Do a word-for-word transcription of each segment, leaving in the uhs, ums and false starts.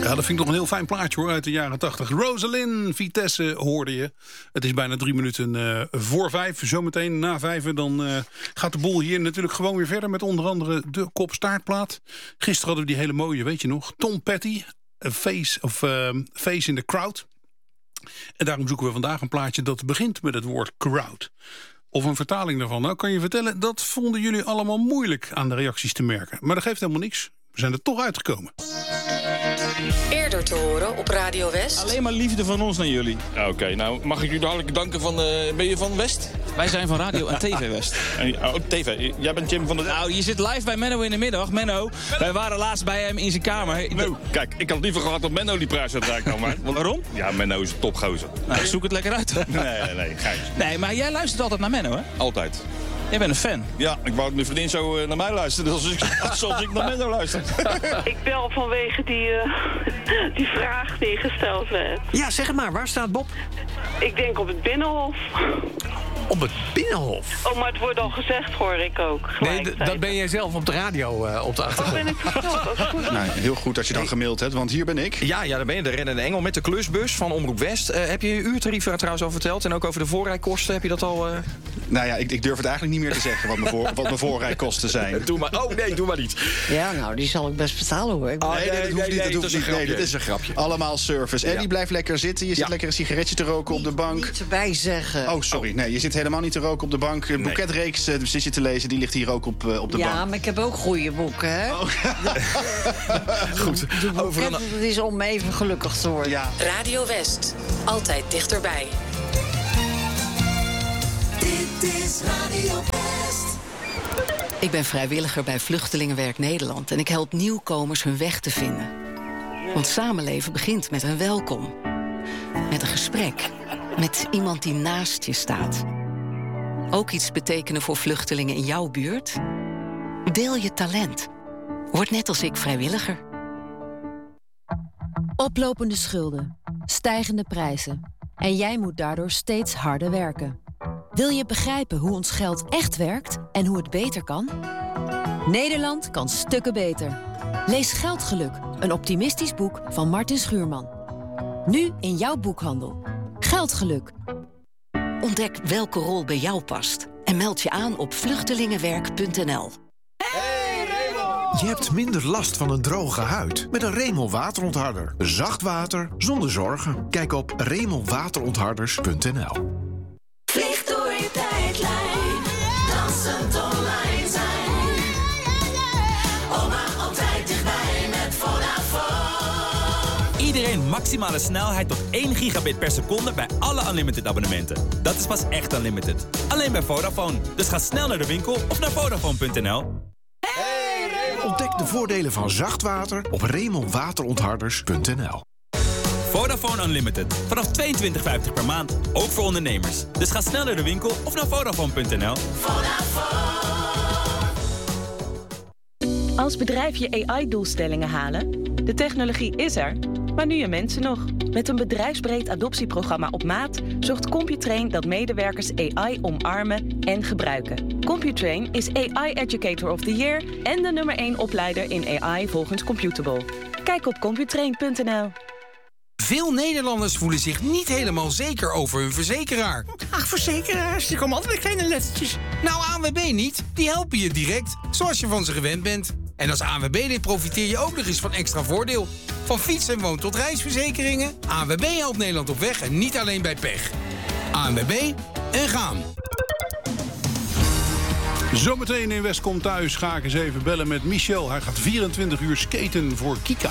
Ja, dat vind ik nog een heel fijn plaatje hoor, uit de jaren tachtig. Rosalind, Vitesse hoorde je. Het is bijna drie minuten uh, voor vijf. Zometeen na vijven dan uh, gaat de boel hier natuurlijk gewoon weer verder... met onder andere de kop-staartplaat. Gisteren hadden we die hele mooie, weet je nog... Tom Petty, a face, of, uh, face in the Crowd. En daarom zoeken we vandaag een plaatje dat begint met het woord crowd. Of een vertaling daarvan. Nou, kan je vertellen, dat vonden jullie allemaal moeilijk aan de reacties te merken. Maar dat geeft helemaal niks. We zijn er toch uitgekomen. Eerder te horen op Radio West. Alleen maar liefde van ons naar jullie. Oké, okay, nou mag ik jullie hartelijk danken van... Uh, ben je van West? Wij zijn van Radio en T V West. Oh, T V. Jij bent Jim van de... Nou, je zit live bij Menno in de middag. Menno, wij waren laatst bij hem in zijn kamer. Nou, kijk, ik had liever gehad dat Menno die prijs had reikt dan maar. Want... Waarom? Ja, Menno is een topgozer. Nou, zoek het lekker uit. nee, nee, nee, geintje. Nee, maar jij luistert altijd naar Menno, hè? Altijd. Jij bent een fan. Ja, ik wou dat mijn vriendin zo uh, naar mij luisterde, zoals ik, zoals ik naar Menno luister. Ik bel vanwege die, uh, die vraag die gesteld werd. Ja, zeg het maar. Waar staat Bob? Ik denk op het Binnenhof. Op het Binnenhof? Oh, maar het wordt al gezegd, hoor ik ook. Nee, d- dat ben jij zelf op de radio uh, op de achtergrond. Oh, ben ik verteld? Dat is goed. Nou, heel goed dat je dan gemaild hebt, want hier ben ik. Ja, ja, dan ben je de rennende engel met de klusbus van Omroep West. Uh, heb je je uurtarief daar trouwens al verteld? En ook over de voorrijkosten, heb je dat al... Uh... Nou ja, ik, ik durf het eigenlijk niet meer te zeggen wat mijn, voor, wat mijn voorrijkosten zijn. Doe maar. Oh nee, doe maar niet. Ja, nou, die zal ik best betalen hoor. Ik... Oh, nee, nee, dat hoeft nee, niet. nee, Dat hoeft niet. Nee, dit is een grapje. Allemaal service. En ja. die blijft lekker zitten. Je zit ja. lekker een sigaretje te roken op de bank. Niet erbij zeggen. Oh, sorry. Nee, je zit helemaal niet te roken op de bank. Een boeketreeks uh, zit je te lezen. Die ligt hier ook op, uh, op de ja, bank. Ja, maar ik heb ook goede boeken, hè? Oh. Goed. De boeket, het is om even gelukkig te worden. Ja. Radio West. Altijd dichterbij. Dit is Radio West. Ik ben vrijwilliger bij Vluchtelingenwerk Nederland... en ik help nieuwkomers hun weg te vinden. Want samenleven begint met een welkom. Met een gesprek. Met iemand die naast je staat. Ook iets betekenen voor vluchtelingen in jouw buurt? Deel je talent. Word net als ik vrijwilliger. Oplopende schulden, stijgende prijzen. En jij moet daardoor steeds harder werken. Wil je begrijpen hoe ons geld echt werkt en hoe het beter kan? Nederland kan stukken beter. Lees Geldgeluk, een optimistisch boek van Martin Schuurman. Nu in jouw boekhandel. Geldgeluk. Ontdek welke rol bij jou past. En meld je aan op vluchtelingenwerk punt n l. Je hebt minder last van een droge huid met een Remel waterontharder. Zacht water zonder zorgen. Kijk op remel waterontharders punt n l. Vlieg door je tijdlijn, dansend online zijn. Oma altijd dichtbij met Vodafone. Iedereen maximale snelheid tot één gigabit per seconde bij alle Unlimited abonnementen. Dat is pas echt Unlimited. Alleen bij Vodafone. Dus ga snel naar de winkel of naar vodafone punt n l. Ontdek de voordelen van zacht water op remel waterontharders punt n l. Vodafone Unlimited. Vanaf tweeëntwintig vijftig per maand. Ook voor ondernemers. Dus ga snel naar de winkel of naar vodafone punt n l. Als bedrijf je A I-doelstellingen halen? De technologie is er, maar nu je mensen nog. Met een bedrijfsbreed adoptieprogramma op maat zorgt Computrain dat medewerkers A I omarmen en gebruiken. Computrain is A I Educator of the Year en de nummer één opleider in A I volgens Computable. Kijk op computrain punt n l. Veel Nederlanders voelen zich niet helemaal zeker over hun verzekeraar. Ach, verzekeraars, die komen altijd met kleine lettertjes. Nou, A N W B niet. Die helpen je direct, zoals je van ze gewend bent. En als A N W B-lid profiteer je ook nog eens van extra voordeel. Van fiets- en woon- tot reisverzekeringen. A N W B helpt Nederland op weg en niet alleen bij pech. A N W B en gaan. Zometeen in West komt thuis ga ik eens even bellen met Michel. Hij gaat vierentwintig uur skaten voor Kika.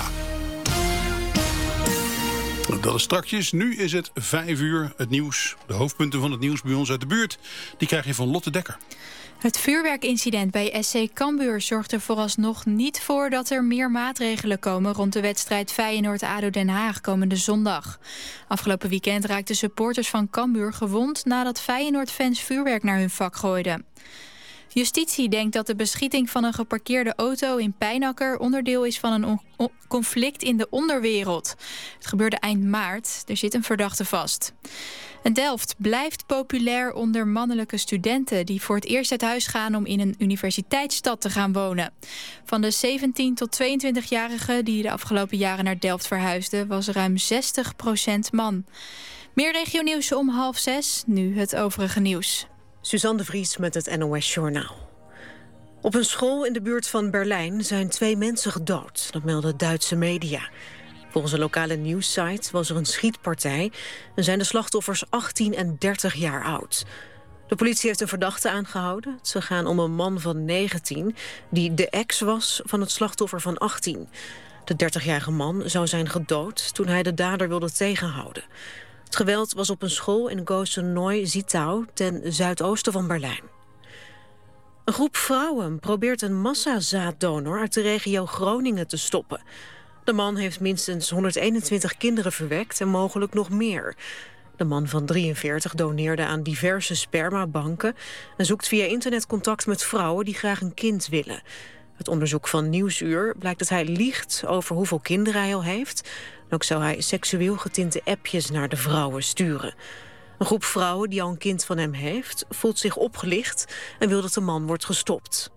Dat is strakjes. Nu is het vijf uur. Het nieuws. De hoofdpunten van het nieuws bij ons uit de buurt. Die krijg je van Lotte Dekker. Het vuurwerkincident bij S C Cambuur zorgt er vooralsnog niet voor dat er meer maatregelen komen rond de wedstrijd Feyenoord-A D O Den Haag komende zondag. Afgelopen weekend raakten supporters van Cambuur gewond nadat Feyenoord-fans vuurwerk naar hun vak gooiden. Justitie denkt dat de beschieting van een geparkeerde auto in Pijnacker onderdeel is van een on- on- conflict in de onderwereld. Het gebeurde eind maart. Er zit een verdachte vast. En Delft blijft populair onder mannelijke studenten die voor het eerst uit huis gaan om in een universiteitsstad te gaan wonen. Van de zeventien tot tweeëntwintig-jarigen die de afgelopen jaren naar Delft verhuisden, was ruim zestig procent man. Meer regionieuws om half zes, nu het overige nieuws. Suzanne de Vries met het N O S-journaal. Op een school in de buurt van Berlijn zijn twee mensen gedood. Dat melden Duitse media. Volgens een lokale nieuwssite was er een schietpartij en zijn de slachtoffers achttien en dertig jaar oud. De politie heeft een verdachte aangehouden. Het zou gaan om een man van negentien die de ex was van het slachtoffer van achttien. De dertigjarige man zou zijn gedood toen hij de dader wilde tegenhouden. Het geweld was op een school in Gosen-Neu-Zittau ten zuidoosten van Berlijn. Een groep vrouwen probeert een massazaaddonor uit de regio Groningen te stoppen. De man heeft minstens honderdeenentwintig kinderen verwekt en mogelijk nog meer. De man van drieënveertig doneerde aan diverse spermabanken en zoekt via internet contact met vrouwen die graag een kind willen. Uit onderzoek van Nieuwsuur blijkt dat hij liegt over hoeveel kinderen hij al heeft. En ook zou hij seksueel getinte appjes naar de vrouwen sturen. Een groep vrouwen die al een kind van hem heeft, voelt zich opgelicht en wil dat de man wordt gestopt.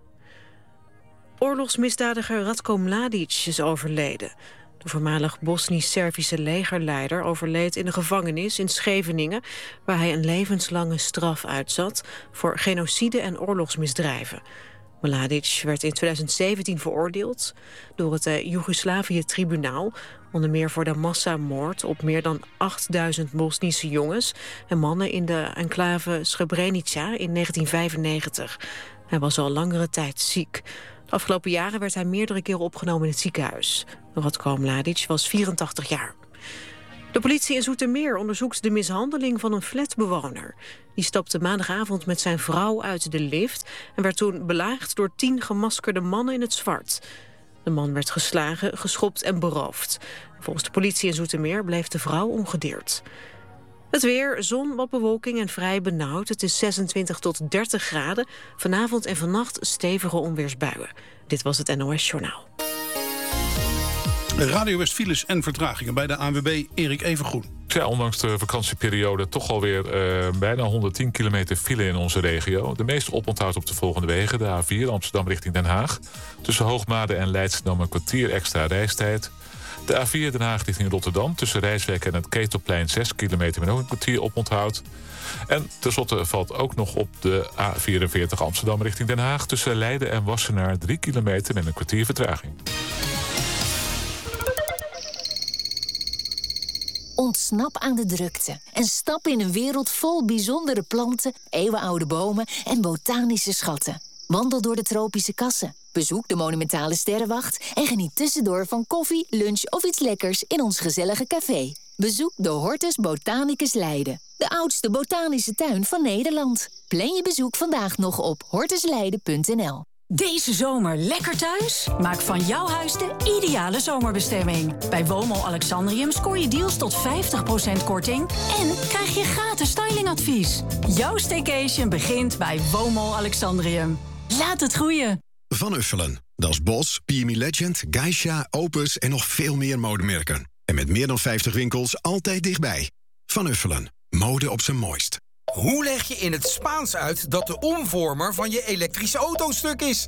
Oorlogsmisdadiger Ratko Mladic is overleden. De voormalig Bosnisch-Servische legerleider overleed in de gevangenis in Scheveningen, waar hij een levenslange straf uitzat voor genocide en oorlogsmisdrijven. Mladic werd in tweeduizend zeventien veroordeeld door het uh, Joegoslavië-tribunaal, onder meer voor de massamoord op meer dan achtduizend Bosnische jongens en mannen in de enclave Srebrenica in negentien vijfennegentig. Hij was al langere tijd ziek. De afgelopen jaren werd hij meerdere keren opgenomen in het ziekenhuis. Ratko Mladic was vierentachtig jaar. De politie in Zoetermeer onderzoekt de mishandeling van een flatbewoner. Die stapte maandagavond met zijn vrouw uit de lift en werd toen belaagd door tien gemaskerde mannen in het zwart. De man werd geslagen, geschopt en beroofd. Volgens de politie in Zoetermeer bleef de vrouw ongedeerd. Het weer, zon, wat bewolking en vrij benauwd. Het is zesentwintig tot dertig graden. Vanavond en vannacht stevige onweersbuien. Dit was het N O S-journaal. Radio West files en vertragingen bij de A N W B Erik Evengroen. Ja, ondanks de vakantieperiode toch alweer uh, bijna honderdtien kilometer file in onze regio. De meeste oponthoud op de volgende wegen. De A vier Amsterdam richting Den Haag. Tussen Hoogmade en Leidschendam een kwartier extra reistijd. De A vier Den Haag richting Rotterdam. Tussen Rijswijk en het Ketelplein zes kilometer met ook een kwartier oponthoud. En tenslotte valt ook nog op de A vierenveertig Amsterdam richting Den Haag. Tussen Leiden en Wassenaar drie kilometer met een kwartier vertraging. Ontsnap aan de drukte en stap in een wereld vol bijzondere planten, eeuwenoude bomen en botanische schatten. Wandel door de tropische kassen, bezoek de monumentale sterrenwacht en geniet tussendoor van koffie, lunch of iets lekkers in ons gezellige café. Bezoek de Hortus Botanicus Leiden, de oudste botanische tuin van Nederland. Plan je bezoek vandaag nog op hortusleiden punt n l. Deze zomer lekker thuis? Maak van jouw huis de ideale zomerbestemming. Bij Womo Alexandrium scoor je deals tot vijftig procent korting en krijg je gratis stylingadvies. Jouw staycation begint bij Womo Alexandrium. Laat het groeien. Van Uffelen. Dat is Bos, P M E Legend, Geisha, Opus en nog veel meer modemerken. En met meer dan vijftig winkels altijd dichtbij. Van Uffelen. Mode op zijn mooist. Hoe leg je in het Spaans uit dat de omvormer van je elektrische auto stuk is?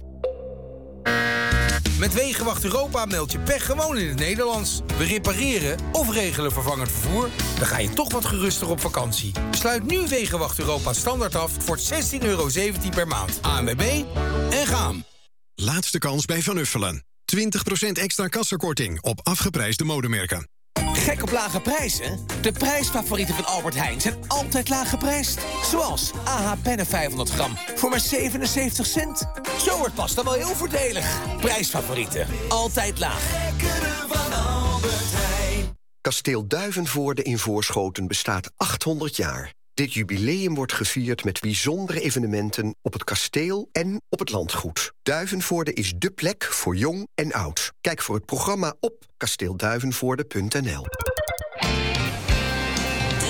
Met Wegenwacht Europa meld je pech gewoon in het Nederlands. We repareren of regelen vervangend vervoer. Dan ga je toch wat geruster op vakantie. Sluit nu Wegenwacht Europa standaard af voor zestien euro zeventien per maand. A N W B en gaan. Laatste kans bij Van Uffelen. twintig procent extra kassakorting op afgeprijsde modemerken. Gek op lage prijzen? De prijsfavorieten van Albert Heijn zijn altijd laag geprijsd. Zoals A H Pennen vijfhonderd gram voor maar zevenenzeventig cent. Zo wordt pasta wel heel voordelig. Prijsfavorieten, altijd laag. Van Albert Heijn. Kasteel Duivenvoorde in Voorschoten bestaat achthonderd jaar. Dit jubileum wordt gevierd met bijzondere evenementen op het kasteel en op het landgoed. Duivenvoorde is dé plek voor jong en oud. Kijk voor het programma op kasteelduivenvoorde punt n l.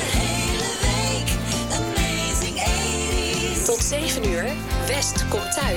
Tot zeven uur, West komt thuis.